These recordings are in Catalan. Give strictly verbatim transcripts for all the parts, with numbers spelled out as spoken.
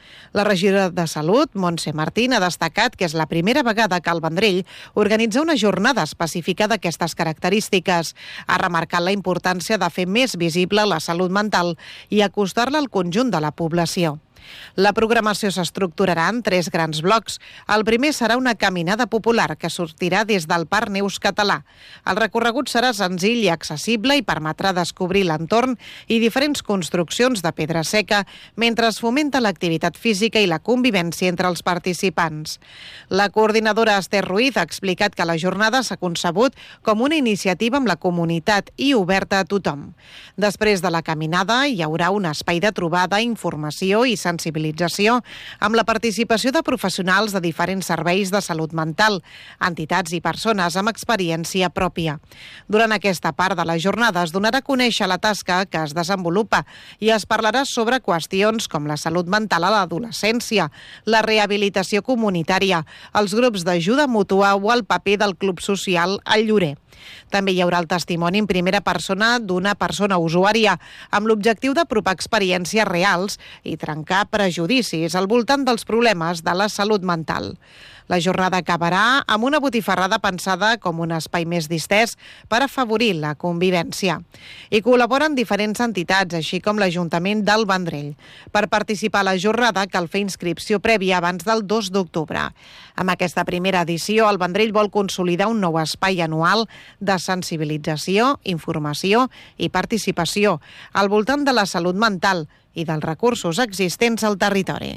La regidora de Salut, Montse Martín, ha destacat que és la primera vegada que el Vendrell organitza una jornada específica d'aquestes característiques. Ha remarcat la importància de fer més visible la salut mental i acostar-la al conjunt de la població. La programació s'estructurarà en tres grans blocs. El primer serà una caminada popular que sortirà des del Parc Neus Català. El recorregut serà senzill i accessible i permetrà descobrir l'entorn i diferents construccions de pedra seca mentre es fomenta l'activitat física i la convivència entre els participants. La coordinadora Esther Ruiz ha explicat que la jornada s'ha concebut com una iniciativa amb la comunitat i oberta a tothom. Després de la caminada hi haurà un espai de trobada, informació i sensibilització amb la participació de professionals de diferents serveis de salut mental, entitats i persones amb experiència pròpia. Durant aquesta part de la jornada es donarà a conèixer la tasca que es desenvolupa i es parlarà sobre qüestions com la salut mental a l'adolescència, la rehabilitació comunitària, els grups d'ajuda mútua o el paper del club social al Llorer. També hi haurà el testimoni en primera persona d'una persona usuària amb l'objectiu d'apropar experiències reals i trencar prejudicis al voltant dels problemes de la salut mental. La jornada acabarà amb una botifarrada pensada com un espai més distès per afavorir la convivència. Hi col·laboren diferents entitats, així com l'Ajuntament del Vendrell. Per participar a la jornada cal fer inscripció prèvia abans del dos d'octubre. Amb aquesta primera edició, el Vendrell vol consolidar un nou espai anual de sensibilització, informació i participació al voltant de la salut mental i dels recursos existents al territori.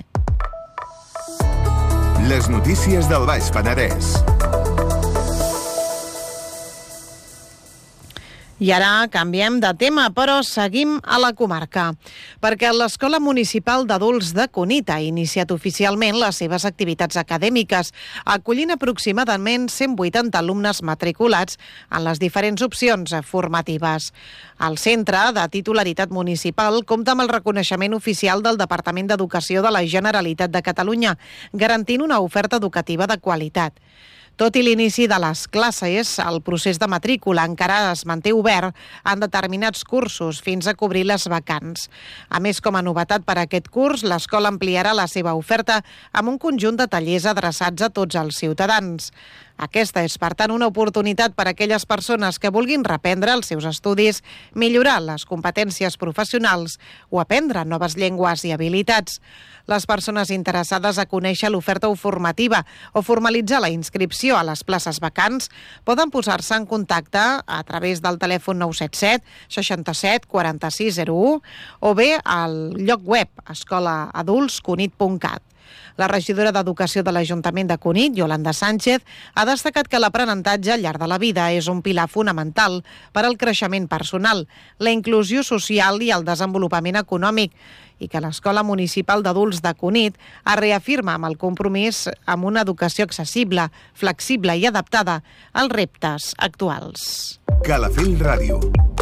Les notícies del Baix Penedès. I ara canviem de tema, però seguim a la comarca, perquè l'Escola Municipal d'Adults de Cunit ha iniciat oficialment les seves activitats acadèmiques, acollint aproximadament cent vuitanta alumnes matriculats en les diferents opcions formatives. El centre, de titularitat municipal, compta amb el reconeixement oficial del Departament d'Educació de la Generalitat de Catalunya, garantint una oferta educativa de qualitat. Tot i l'inici de les classes, el procés de matrícula encara es manté obert en determinats cursos fins a cobrir les vacants. A més, com a novetat per a aquest curs, l'escola ampliarà la seva oferta amb un conjunt de tallers adreçats a tots els ciutadans. Aquesta és, per tant, una oportunitat per a aquelles persones que vulguin reprendre els seus estudis, millorar les competències professionals o aprendre noves llengües i habilitats. Les persones interessades a conèixer l'oferta formativa o formalitzar la inscripció a les places vacants poden posar-se en contacte a través del telèfon nou set set, seixanta-set, quaranta-sis, zero u o bé al lloc web escola adults cunit punt cat. La regidora d'Educació de l'Ajuntament de Cunit, Yolanda Sánchez, ha destacat que l'aprenentatge al llarg de la vida és un pilar fonamental per al creixement personal, la inclusió social i el desenvolupament econòmic, i que l'Escola Municipal d'Adults de Cunit es reafirma amb el compromís amb una educació accessible, flexible i adaptada als reptes actuals. Calafell Ràdio.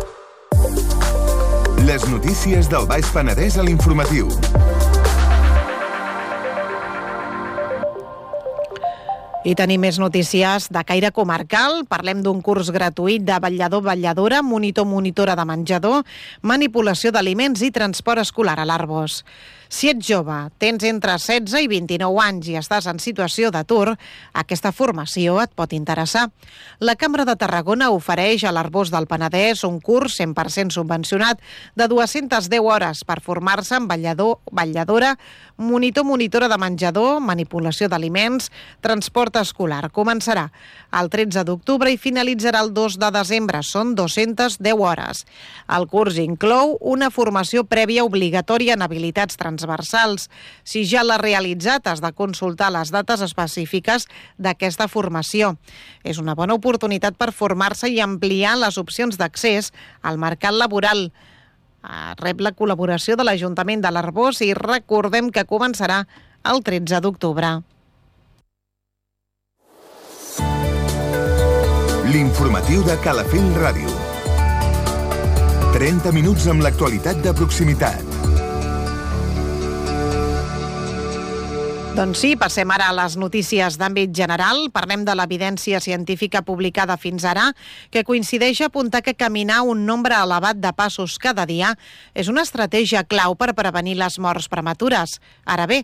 Les notícies del Baix Penedès a l'informatiu. I tenim més notícies de caire comarcal. Parlem d'un curs gratuït de vetllador-vetlladora, monitor-monitora de menjador, manipulació d'aliments i transport escolar a l'Arboç. Si ets jove, tens entre setze i vint-i-nou anys i estàs en situació d'atur, aquesta formació et pot interessar. La Cambra de Tarragona ofereix a l'Arboç del Penedès un curs cent per cent subvencionat de dues-centes deu hores per formar-se en vetllador, vetlladora, monitor-monitora de menjador, manipulació d'aliments, transport escolar. Començarà el tretze d'octubre i finalitzarà el dos de desembre. Són dues-centes deu hores. El curs inclou una formació prèvia obligatòria en habilitats transversals. Si ja l'has realitzat, has de consultar les dates específiques d'aquesta formació. És una bona oportunitat per formar-se i ampliar les opcions d'accés al mercat laboral. Rep la col·laboració de l'Ajuntament de l'Arboç i recordem que començarà el tretze d'octubre. L'informatiu de Calafell Ràdio. trenta minuts amb l'actualitat de proximitat. Doncs sí, passem ara a les notícies d'àmbit general. Parlem de l'evidència científica publicada fins ara, que coincideix a apuntar que caminar un nombre elevat de passos cada dia és una estratègia clau per prevenir les morts prematures. Ara bé,